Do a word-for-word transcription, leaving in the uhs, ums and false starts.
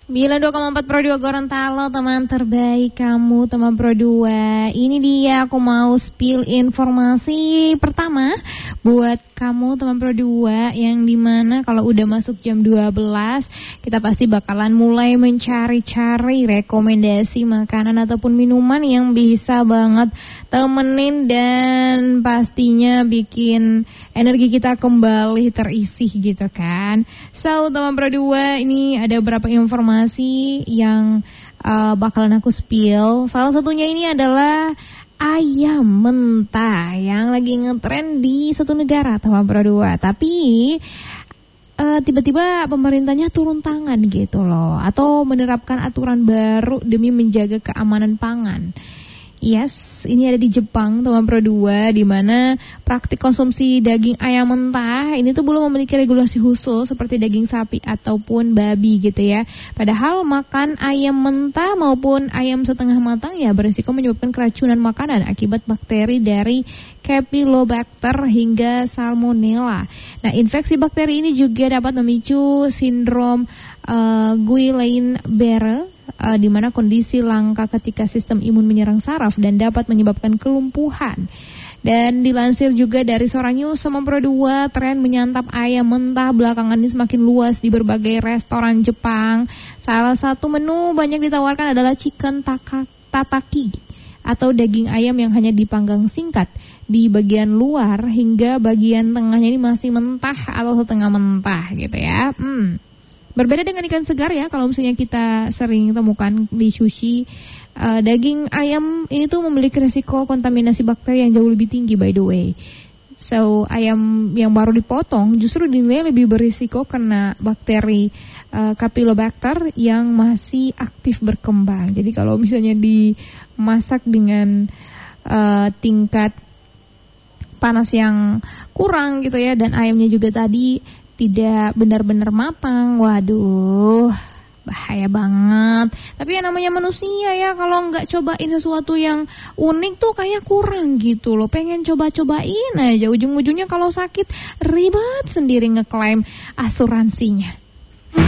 sembilan puluh dua koma empat Pro dua Gorontalo, teman terbaik kamu, teman Pro dua. Ini dia aku mau spill informasi pertama buat kamu teman Pro dua, yang dimana kalau udah masuk jam dua belas kita pasti bakalan mulai mencari-cari rekomendasi makanan ataupun minuman yang bisa banget temenin dan pastinya bikin energi kita kembali terisi gitu kan. So teman Pro dua, ini ada beberapa informasi yang uh, bakalan aku spill. Salah satunya ini adalah ayam mentah yang lagi ngetren di satu negara, teman Pro dua. Tapi uh, tiba-tiba pemerintahnya turun tangan gitu loh, atau menerapkan aturan baru demi menjaga keamanan pangan. Yes, ini ada di Jepang, teman Pro dua, di mana praktik konsumsi daging ayam mentah ini tuh belum memiliki regulasi khusus seperti daging sapi ataupun babi gitu ya. Padahal makan ayam mentah maupun ayam setengah matang ya berisiko menyebabkan keracunan makanan akibat bakteri dari Campylobacter hingga Salmonella. Nah, infeksi bakteri ini juga dapat memicu sindrom uh, Guillain-Barré, Uh, di mana kondisi langka ketika sistem imun menyerang saraf dan dapat menyebabkan kelumpuhan. Dan dilansir juga dari Sora News, sama Pro dua, tren menyantap ayam mentah belakangan ini semakin luas di berbagai restoran Jepang. Salah satu menu banyak ditawarkan adalah chicken taka, tataki atau daging ayam yang hanya dipanggang singkat di bagian luar hingga bagian tengahnya ini masih mentah atau setengah mentah gitu ya. Hmm. Berbeda dengan ikan segar ya, kalau misalnya kita sering temukan di sushi, uh, daging ayam ini tuh memiliki resiko kontaminasi bakteri yang jauh lebih tinggi by the way. So, ayam yang baru dipotong justru dinilai lebih berisiko kena bakteri uh, Campylobacter yang masih aktif berkembang. Jadi kalau misalnya dimasak dengan uh, tingkat panas yang kurang gitu ya, dan ayamnya juga tadi tidak benar-benar matang, waduh, bahaya banget. Tapi yang namanya manusia ya, kalau nggak cobain sesuatu yang unik tuh kayak kurang gitu loh. Pengen coba-cobain aja, ujung-ujungnya kalau sakit ribet sendiri ngeklaim asuransinya.